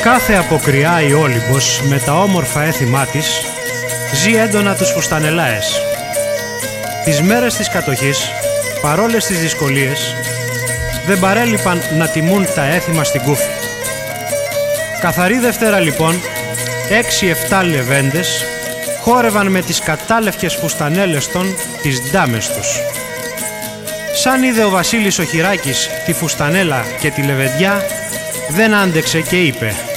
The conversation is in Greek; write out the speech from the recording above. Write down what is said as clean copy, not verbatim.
Κάθε αποκριά η Όλυμπος με τα όμορφα έθιμά της ζει έντονα τους φουστανελάες. Τις μέρες της κατοχής, παρόλες τις δυσκολίες, δεν παρέλειπαν να τιμούν τα έθιμα στην Κούφη. Καθαρή Δευτέρα λοιπόν, 6-7 λεβέντες χόρευαν με τις κατάλευκες φουστανέλες των τις ντάμες τους. Σαν είδε ο Βασίλης ο Χειράκης τη φουστανέλα και τη λεβεντιά, δεν άντεξε και είπε: